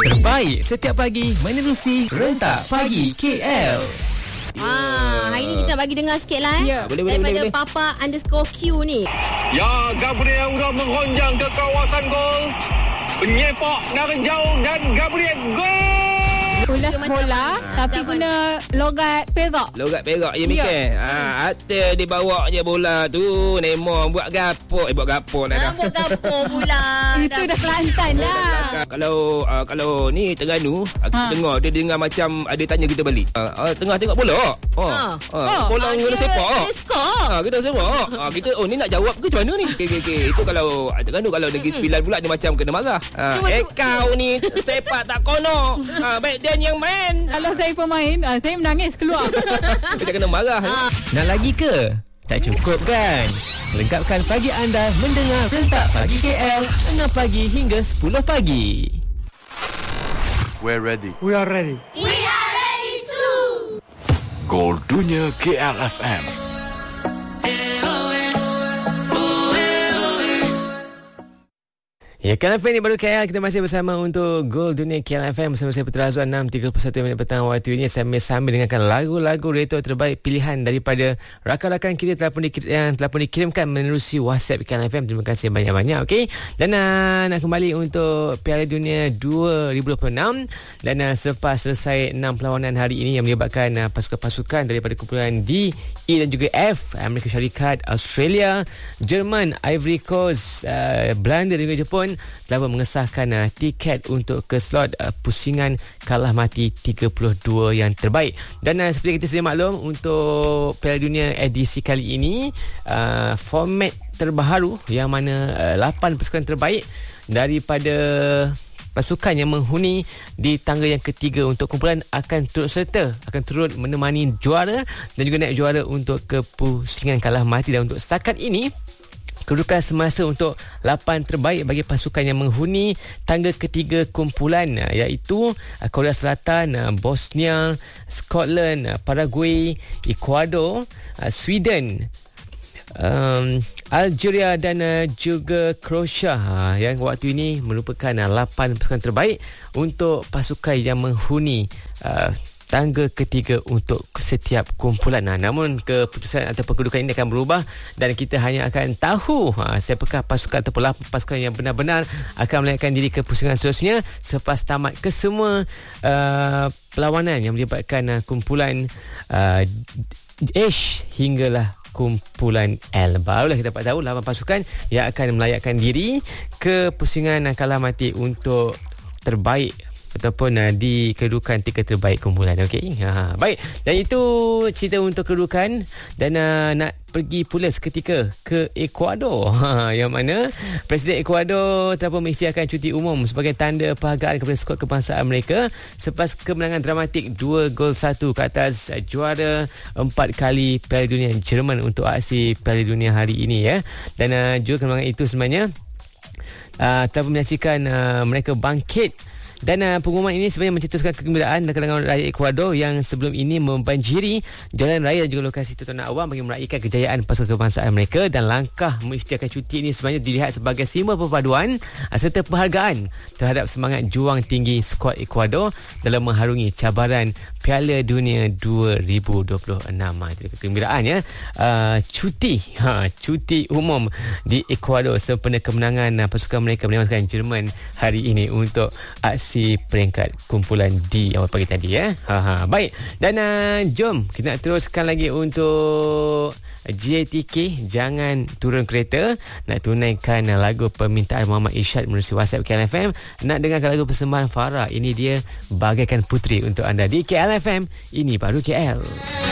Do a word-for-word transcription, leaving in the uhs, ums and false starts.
Terbaik setiap pagi menerusi Rentak Pagi K L. Ah, hari ni kita bagi dengar sikit lah eh. Ya, boleh, boleh, daripada boleh, boleh. Papa underscore Q ni. Ya, Gabriel sudah menghonjang ke kawasan gol. Penyepak dari jauh dan Gabriel gol. Bola bola tapi Macam guna logat perak. Logat perak je Mikir. Ha, hati dia bawa je bola tu. Nemo buat gapo. Eh buat gapo lah dah. Rambut gapo pula. Itu dah Kelantan dah. Kalau uh, kalau ni Terengganu, uh, kita Ha. dengar dia dengar macam ada tanya kita balik. Uh, uh, tengah tengok bola. Oh. Ha. Uh, bola Ah, guna dia- sepak. dia skor. Ha, kita sepak. Ha, kita oh ni nak jawab ke macam mana ni? Okey okey okey. Itu kalau Terengganu kalau Negeri Sembilan pula dia macam kena marah. Ha, Cuba, eh cuba. kau ni sepak tak kono. Ha, baik dia yang main. Kalau saya pemain, ah, saya menangis keluar. Kita kena marah. Nak lagi ke? Tak cukup kan? Lengkapkan pagi anda mendengar Rentak Pagi K L enam pagi hingga sepuluh pagi. We're ready. We are ready. Gol Dunia K L F M. Ya, K L F M ni baru K L. Kita masih bersama untuk Gol Dunia K L F M bersama saya Putra Azwan. Enam tiga puluh satu minit petang waktu ini sambil-sambil dengarkan lagu-lagu retro terbaik pilihan daripada rakan-rakan kita telah pun dikir- yang telah pun dikirimkan menerusi WhatsApp K L F M. Terima kasih banyak-banyak. Okey. Dan uh, nak kembali untuk Piala Dunia dua ribu dua puluh enam dan uh, selepas selesai enam perlawanan hari ini yang melibatkan uh, pasukan-pasukan daripada kumpulan D, E dan juga F, Amerika Syarikat, Australia, Jerman, Ivory Coast, uh, Belanda dan juga Jepun telah pun mengesahkan uh, tiket untuk ke slot uh, pusingan kalah mati tiga puluh dua yang terbaik. Dan uh, seperti kita sedia maklum, untuk Piala Dunia edisi kali ini uh, format terbaharu yang mana uh, lapan pasukan terbaik daripada pasukan yang menghuni di tangga yang ketiga untuk kumpulan akan turut serta, akan turut menemani juara dan juga naik juara untuk ke pusingan kalah mati. Dan untuk setakat ini, kedudukan semasa untuk lapan terbaik bagi pasukan yang menghuni tangga ketiga kumpulan iaitu Korea Selatan, Bosnia, Scotland, Paraguay, Ecuador, Sweden, um, Algeria dan uh, juga Croatia, ha, yang waktu ini merupakan uh, lapan pasukan terbaik untuk pasukan yang menghuni uh, tangga ketiga untuk setiap kumpulan. Ha, namun keputusan atau kedudukan ini akan berubah dan kita hanya akan tahu ha, siapakah pasukan ataupun lapan pasukan yang benar-benar akan melayakkan diri ke pusingan seterusnya selepas tamat kesemua uh, perlawanan yang melibatkan uh, kumpulan uh, H hinggalah kumpulan L. Barulah kita dapat tahu lapan pasukan yang akan melayakkan diri ke pusingan kalah mati untuk terbaik ataupun uh, di kedudukan tiga terbaik kumpulan. Okey. Ha, baik. Dan itu cerita untuk kedudukan. Dan uh, nak pergi pula seketika ke Ecuador. Ha, yang mana Presiden Ecuador telah pun mengisytiharkan cuti umum sebagai tanda penghargaan kepada skuad kebangsaan mereka selepas kemenangan dramatik dua gol satu ke atas uh, juara empat kali Piala Dunia Jerman untuk aksi Piala Dunia hari ini ya. Dan uh, juga kemenangan itu sebenarnya uh, telah pun menyaksikan uh, mereka bangkit. Dan uh, pengumuman ini sebenarnya mencetuskan kegembiraan dan kalangan rakyat Ecuador yang sebelum ini membanjiri jalan raya dan juga lokasi tontonan awam bagi meraihkan kejayaan pasukan kebangsaan mereka. Dan langkah mengisytiharkan cuti ini sebenarnya dilihat sebagai simbol perpaduan uh, serta penghargaan terhadap semangat juang tinggi skuad Ecuador dalam mengharungi cabaran Piala Dunia dua ribu dua puluh enam. Itu kegembiraan ya. Uh, cuti ha, cuti umum di Ecuador sempena kemenangan uh, pasukan mereka menewaskan Jerman hari ini untuk aksi peringkat kumpulan D awal pagi tadi ya. Ha, ha. Baik. Dan uh, jom kita nak teruskan lagi untuk J T K, jangan turun kereta. Nak tunaikan uh, lagu permintaan Muhammad Irsyad melalui WhatsApp K L F M. Nak dengarkan lagu persembahan Farah. Ini dia Bagaikan Puteri untuk anda di K L F M. Ini baru K L.